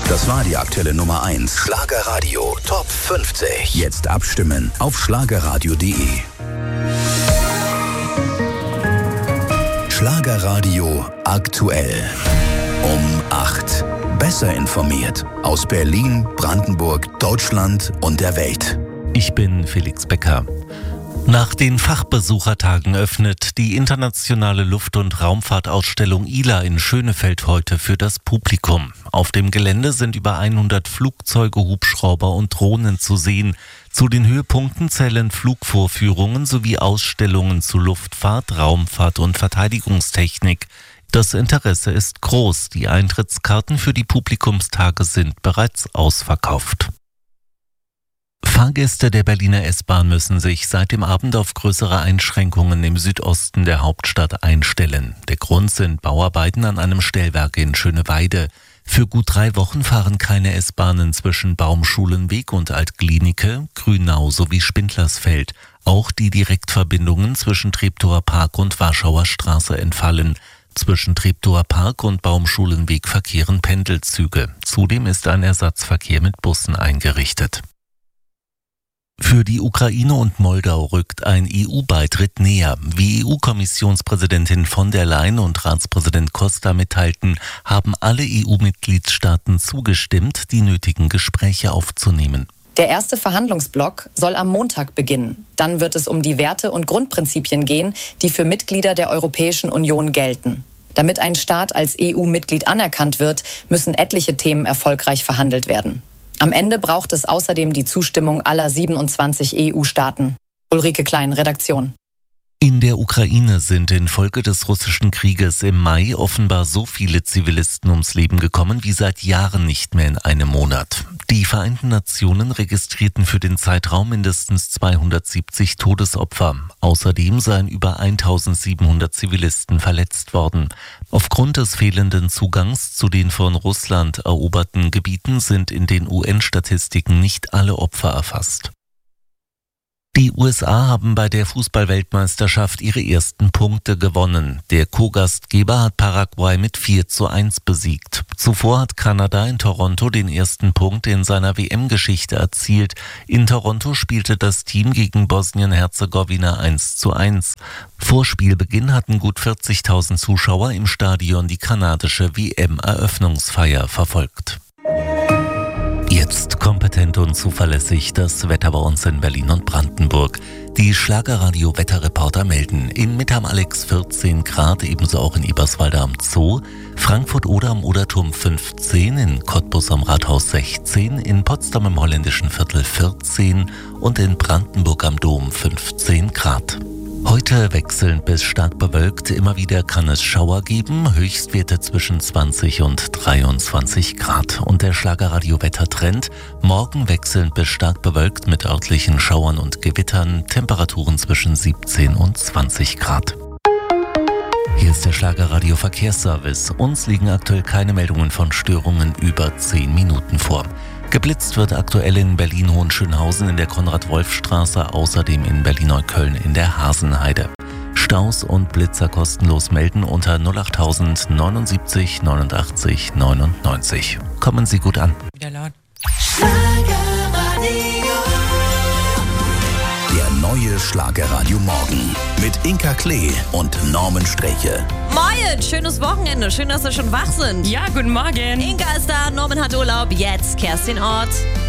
Das war die aktuelle Nummer 1. Schlagerradio Top 50. Jetzt abstimmen auf schlagerradio.de. Schlagerradio aktuell. Um 8. Besser informiert aus Berlin, Brandenburg, Deutschland und der Welt. Ich bin Felix Becker. Nach den Fachbesuchertagen öffnet die internationale Luft- und Raumfahrtausstellung ILA in Schönefeld heute für das Publikum. Auf dem Gelände sind über 100 Flugzeuge, Hubschrauber und Drohnen zu sehen. Zu den Höhepunkten zählen Flugvorführungen sowie Ausstellungen zu Luftfahrt, Raumfahrt und Verteidigungstechnik. Das Interesse ist groß. Die Eintrittskarten für die Publikumstage sind bereits ausverkauft. Fahrgäste der Berliner S-Bahn müssen sich seit dem Abend auf größere Einschränkungen im Südosten der Hauptstadt einstellen. Der Grund sind Bauarbeiten an einem Stellwerk in Schöneweide. Für gut 3 Wochen fahren keine S-Bahnen zwischen Baumschulenweg und Altklinike, Grünau sowie Spindlersfeld. Auch die Direktverbindungen zwischen Treptower Park und Warschauer Straße entfallen. Zwischen Treptower Park und Baumschulenweg verkehren Pendelzüge. Zudem ist ein Ersatzverkehr mit Bussen eingerichtet. Für die Ukraine und Moldau rückt ein EU-Beitritt näher. Wie EU-Kommissionspräsidentin von der Leyen und Ratspräsident Costa mitteilten, haben alle EU-Mitgliedstaaten zugestimmt, die nötigen Gespräche aufzunehmen. Der erste Verhandlungsblock soll am Montag beginnen. Dann wird es um die Werte und Grundprinzipien gehen, die für Mitglieder der Europäischen Union gelten. Damit ein Staat als EU-Mitglied anerkannt wird, müssen etliche Themen erfolgreich verhandelt werden. Am Ende braucht es außerdem die Zustimmung aller 27 EU-Staaten. Ulrike Klein, Redaktion. In der Ukraine sind infolge des russischen Krieges im Mai offenbar so viele Zivilisten ums Leben gekommen wie seit Jahren nicht mehr in einem Monat. Die Vereinten Nationen registrierten für den Zeitraum mindestens 270 Todesopfer. Außerdem seien über 1700 Zivilisten verletzt worden. Aufgrund des fehlenden Zugangs zu den von Russland eroberten Gebieten sind in den UN-Statistiken nicht alle Opfer erfasst. Die USA haben bei der Fußball-Weltmeisterschaft ihre ersten Punkte gewonnen. Der Co-Gastgeber hat Paraguay mit 4:1 besiegt. Zuvor hat Kanada in Toronto den ersten Punkt in seiner WM-Geschichte erzielt. In Toronto spielte das Team gegen Bosnien-Herzegowina 1:1. Vor Spielbeginn hatten gut 40.000 Zuschauer im Stadion die kanadische WM-Eröffnungsfeier verfolgt. Jetzt kompetent und zuverlässig das Wetter bei uns in Berlin und Brandenburg. Die Schlagerradio-Wetterreporter melden: in Mitte am Alex 14 Grad, ebenso auch in Eberswalde am Zoo, Frankfurt-Oder am Oderturm 15, in Cottbus am Rathaus 16, in Potsdam im Holländischen Viertel 14 und in Brandenburg am Dom 15 Grad. Heute wechselnd bis stark bewölkt, immer wieder kann es Schauer geben, Höchstwerte zwischen 20 und 23 Grad. Und der Schlagerradio-Wettertrend: morgen wechselnd bis stark bewölkt mit örtlichen Schauern und Gewittern, Temperaturen zwischen 17 und 20 Grad. Hier ist der Schlagerradio-Verkehrsservice. Uns liegen aktuell keine Meldungen von Störungen über 10 Minuten vor. Geblitzt wird aktuell in Berlin-Hohenschönhausen in der Konrad-Wolf-Straße, außerdem in Berlin-Neukölln in der Hasenheide. Staus und Blitzer kostenlos melden unter 08000 79 89 99. Kommen Sie gut an. Wieder laut. Der neue Schlagerradio Morgen mit Inka Klee und Norman Streche. Moin, schönes Wochenende. Schön, dass Sie schon wach sind. Ja, guten Morgen. Inka ist da, Norman hat Urlaub. Jetzt Kerstin Ort.